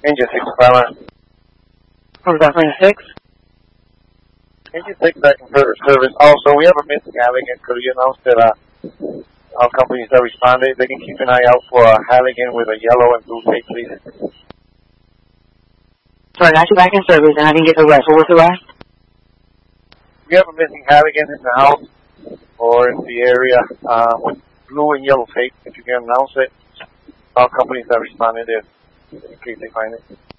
Engine 6 Fireman. From California 6. Engine 6 back in service. Also, we have a missing Halligan. Could you announce that our companies that responded, they can keep an eye out for a Halligan with a yellow and blue tape, please? So I got you back in service, and I can get the rest. What was the rest? We have a missing Halligan in the house or in the area with blue and yellow tape. If you can announce it, our companies that responded in case they find it.